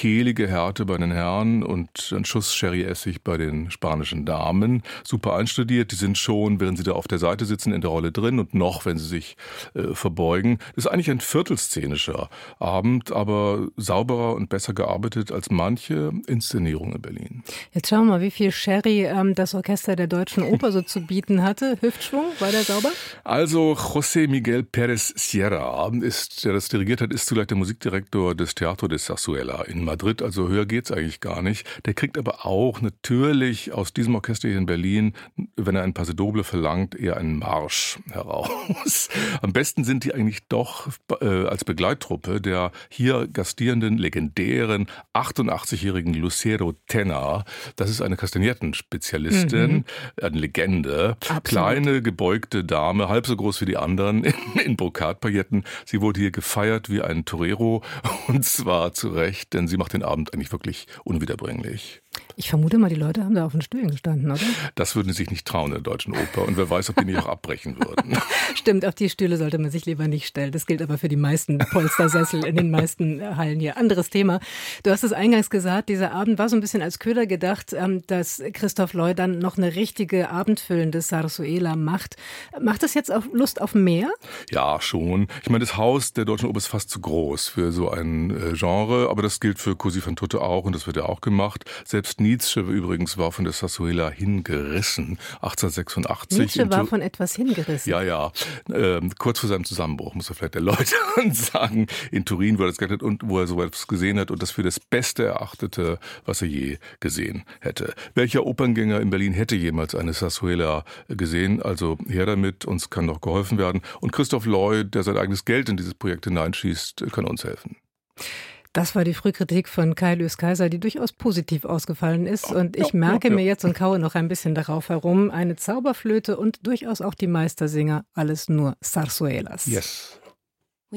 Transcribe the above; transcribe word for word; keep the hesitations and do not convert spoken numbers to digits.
kehlige Härte bei den Herren und ein Schuss Sherry-Essig bei den spanischen Damen. Super einstudiert, die sind schon, während sie da auf der Seite sitzen, in der Rolle drin und noch, wenn sie sich äh, verbeugen. Das ist eigentlich ein viertelszenischer Abend, aber sauberer und besser gearbeitet als manche Inszenierung in Berlin. Jetzt schauen wir mal, wie viel Sherry ähm, das Orchester der Deutschen Oper so zu bieten hatte. Hüftschwung, war der sauber? Also José Miguel Pérez Sierra, ist, der das dirigiert hat, ist zugleich der Musikdirektor des Teatro de Zarzuela in Madrid. Also höher geht's eigentlich gar nicht. Der kriegt aber auch natürlich aus diesem Orchester hier in Berlin, wenn er ein Paso Doble verlangt, eher einen Marsch heraus. Am besten sind die eigentlich doch äh, als Begleittruppe der hier gastierenden, legendären achtundachtzigjährigen Lucero Tenna. Das ist eine Kastagnettenspezialistin, mhm. eine Legende. Absolut. Kleine, gebeugte Dame, halb so groß wie die anderen, in, in Brokatpailletten. Sie wurde hier gefeiert wie ein Torero und zwar zu Recht, denn sie macht den Abend eigentlich wirklich unwiederbringlich. Ich vermute mal, die Leute haben da auf den Stühlen gestanden, oder? Das würden sie sich nicht trauen in der Deutschen Oper und wer weiß, ob die nicht auch abbrechen würden. Stimmt, auf die Stühle sollte man sich lieber nicht stellen. Das gilt aber für die meisten Polstersessel in den meisten Hallen hier. Anderes Thema. Du hast es eingangs gesagt, dieser Abend war so ein bisschen als Köder gedacht, dass Christoph Loy dann noch eine richtige abendfüllende Zarzuela macht. Macht das jetzt auch Lust auf mehr? Ja, schon. Ich meine, das Haus der Deutschen Oper ist fast zu groß für so ein Genre, aber das gilt für Così fan tutte auch und das wird ja auch gemacht. Selbst Nietzsche übrigens war von der Zarzuela hingerissen, achtzehnhundertsechsundachtzig. Nietzsche war von etwas hingerissen? Ja, ja. Ähm, kurz vor seinem Zusammenbruch, muss er vielleicht erläutern, sagen, in Turin, wo er das gehabt hat und wo er so etwas gesehen hat und das für das Beste erachtete, was er je gesehen hätte. Welcher Operngänger in Berlin hätte jemals eine Zarzuela gesehen? Also her damit, uns kann doch geholfen werden. Und Christoph Loy, der sein eigenes Geld in dieses Projekt hineinschießt, kann uns helfen. Das war die Frühkritik von Kai Lys Kaiser, die durchaus positiv ausgefallen ist. Und ich merke mir jetzt und kaue noch ein bisschen darauf herum, eine Zauberflöte und durchaus auch die Meistersinger, alles nur Zarzuelas. Yes.